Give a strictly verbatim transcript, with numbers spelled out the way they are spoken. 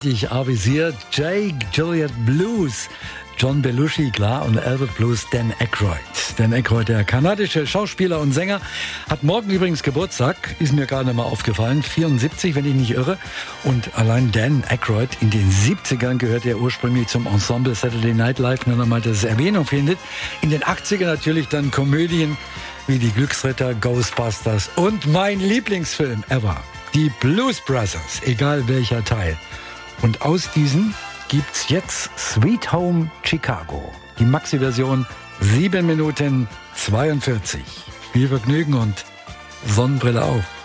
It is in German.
Ich avisiert Jake Juliet Blues, John Belushi, klar, und Albert Blues, Dan Aykroyd. Dan Aykroyd, der kanadische Schauspieler und Sänger, hat morgen übrigens Geburtstag, ist mir gerade mal aufgefallen, vierundsiebzig, wenn ich nicht irre. Und allein Dan Aykroyd in den siebzigern gehört er ursprünglich zum Ensemble Saturday Night Live, nur nochmal, dass es Erwähnung findet. In den achtzigern natürlich dann Komödien wie die Glücksritter, Ghostbusters und mein Lieblingsfilm ever, die Blues Brothers, egal welcher Teil. Und aus diesen gibt's jetzt Sweet Home Chicago. Die Maxi-Version sieben Minuten zweiundvierzig. Viel Vergnügen und Sonnenbrille auf.